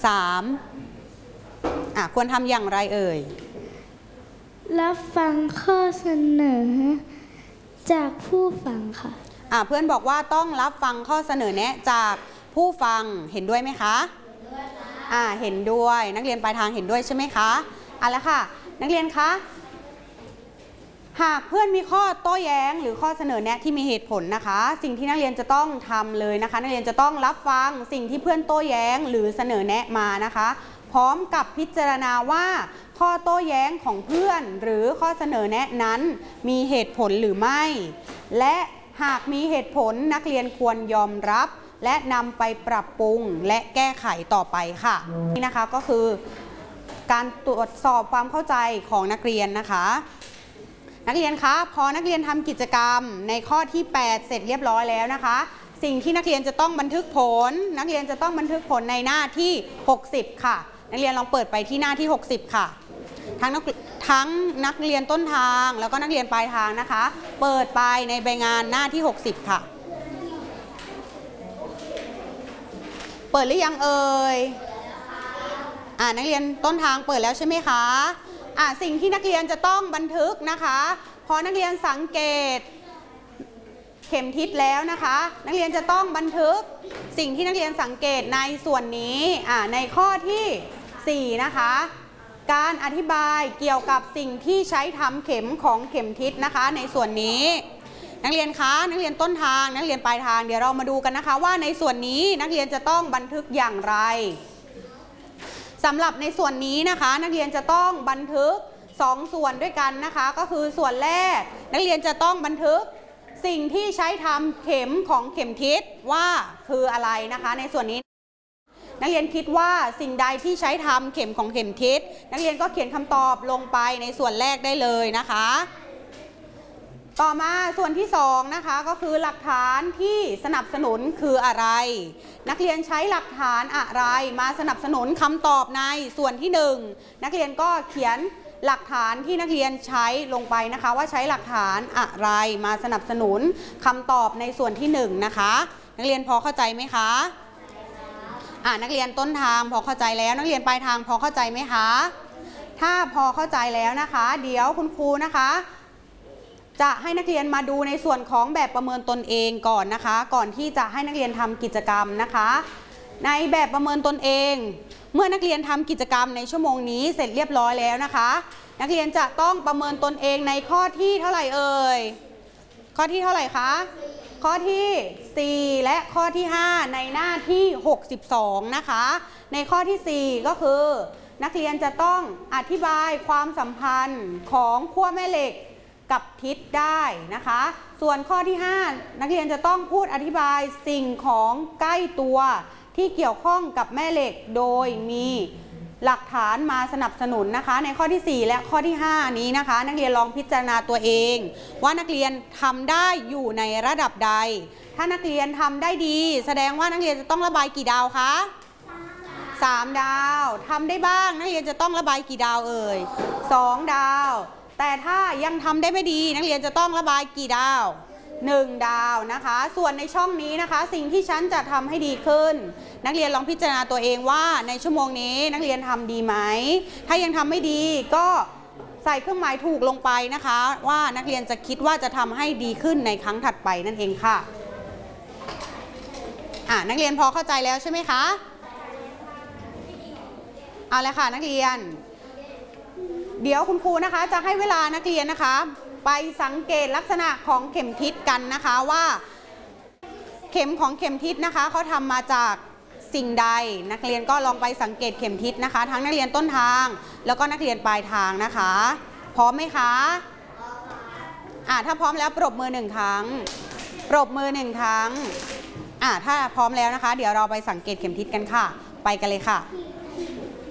3ควรทำอย่างไรเอ่ยรับฟังข้อเสนอจากผู้ฟังค่ะเพื่อนบอกว่าต้องรับฟังข้อเสนอแนะจากผู้ฟังเห็นด้วยไหมคะเห็นด้วยนักเรียนปลายทางเห็นด้วยใช่ไหมคะแล้วค่ะนักเรียนคะหากเพื่อนมีข้อโต้แย้งหรือข้อเสนอแนะที่มีเหตุผลนะคะสิ่งที่นักเรียนจะต้องทำเลยนะคะนักเรียนจะต้องรับฟังสิ่งที่เพื่อนโต้แย้งหรือเสนอแนะมานะคะพร้อมกับพิจารณาว่าข้อโต้แย้งของเพื่อนหรือข้อเสนอแนะนั้นมีเหตุผลหรือไม่และหากมีเหตุผลนักเรียนควรยอมรับและนำไปปรับปรุงและแก้ไขต่อไปค่ะนี่นะคะก็คือการตรวจสอบความเข้าใจของนักเรียนนะคะนักเรียนคะพอนักเรียนทำกิจกรรมในข้อที่8เสร็จเรียบร้อยแล้วนะคะสิ่งที่นักเรียนจะต้องบันทึกผลนักเรียนจะต้องบันทึกผลในหน้าที่60ค่ะนักเรียนลองเปิดไปที่หน้าที่60ค่ะทั้งนักเรียนต้นทางแล้วก็นักเรียนปลายทางนะคะเปิดไปในใบงานหน้าที่60ค่ะเปิดหรือยังเอ่ยนักเรียนต้นทางเปิดแล้วใช่ไหมคะสิ่งที่นักเรียนจะต้องบันทึกนะคะพอนักเรียนสังเกตเข็มทิศแล้วนะคะนักเรียนจะต้องบันทึกสิ่งที่นักเรียนสังเกตในส่วนนี้ในข้อที่4นะคะการอธิบายเกี่ยวกับสิ่งที่ใช้ทำเข็มของเข็มทิศนะคะในส่วนนี้นักเรียนคะนักเรียนต้นทางนักเรียนปลายทางเดี๋ยวเรามาดูกันนะคะว่าในส่วนนี้นักเรียนจะต้องบันทึกอย่างไรสำหรับในส่วนนี้นะคะนักเรียนจะต้องบันทึก2ส่วนด้วยกันนะคะก็คือส่วนแรกนักเรียนจะต้องบันทึกสิ่งที่ใช้ทำเข็มของเข็มทิศว่าคืออะไรนะคะในส่วนนี้นักเรียนคิดว่าสิ่งใดที่ใช้ทำเข็มของเข็มทิศนักเรียนก็เขียนคำตอบลงไปในส่วนแรกได้เลยนะคะต่อมาส่วนที่2นะคะก็คือหลักฐานที่สนับสนุนคืออะไรนักเรียนใช้หลักฐานอะไรมาสนับสนุนคำตอบในส่วนที่1นักเรียนก็เขียนหลักฐานที่นักเรียนใช้ลงไปนะคะว่าใช้หลักฐานอะไรมาสนับสนุนคำตอบในส่วนที่1นะคะนักเรียนพอเข้าใจไหมคะนักเรียนต้นทางพอเข้าใจแล้วนักเรียนปลายทางพอเข้าใจไหมคะถ้าพอเข้าใจแล้วนะคะเดี๋ยวคุณครูนะคะจะให้นักเรียนมาดูในส่วนของแบบประเมินตนเองก่อนนะคะก่อนที่จะให้นักเรียนทำกิจกรรมนะคะในแบบประเมินตนเองเมื่อนักเรียนทำกิจกรรมในชั่วโมงนี้เสร็จเรียบร้อยแล้วนะคะนักเรียนจะต้องประเมินตนเองในข้อที่เท่าไหร่เอ่ยข้อที่เท่าไหร่คะข้อที่4และข้อที่5ในหน้าที่62นะคะในข้อที่4ก็คือนักเรียนจะต้องอธิบายความสัมพันธ์ของขั้วแม่เหล็กกับทิศได้นะคะส่วนข้อที่5นักเรียนจะต้องพูดอธิบายสิ่งของใกล้ตัวที่เกี่ยวข้องกับแม่เหล็กโดยมีหลักฐานมาสนับสนุนนะคะในข้อที่4และข้อที่5นี้นะคะนักเรียนลองพิจารณาตัวเองว่านักเรียนทำได้อยู่ในระดับใดถ้านักเรียนทำได้ดีแสดงว่านักเรียนจะต้องระบายกี่ดาวคะ3 ดาวทำได้บ้างนักเรียนจะต้องระบายกี่ดาวเอ่ย2 ดาวแต่ถ้ายังทำได้ไม่ดีนักเรียนจะต้องระบายกี่ดาว1 ดาวนะคะส่วนในช่องนี้นะคะสิ่งที่ฉันจะทำให้ดีขึ้นนักเรียนลองพิจารณาตัวเองว่าในชั่วโมงนี้นักเรียนทำดีไหมถ้ายังทำไม่ดีก็ใส่เครื่องหมายถูกลงไปนะคะว่านักเรียนจะคิดว่าจะทำให้ดีขึ้นในครั้งถัดไปนั่นเองค่ะนักเรียนพอเข้าใจแล้วใช่ไหมคะเอาเลยค่ะนักเรียนเดี๋ยวคุณครูนะคะจะให้เวลานักเรียนนะคะไปสังเกตลักษณะของเข็มทิศกันนะคะว่าเข็มของเข็มทิศนะคะเขาทำมาจากสิ่งใดนักเรียนก็ลองไปสังเกตเข็มทิศนะคะทั้งนักเรียนต้นทางแล้วก็นักเรียนปลายทางนะคะพร้อมไหมคะถ้าพร้อมแล้วปรบมือ1 ครั้งปรบมือ1 ครั้งถ้าพร้อมแล้วนะคะเดี๋ยวเราไปสังเกตเข็มทิศกันค่ะไปกันเลยค่ะ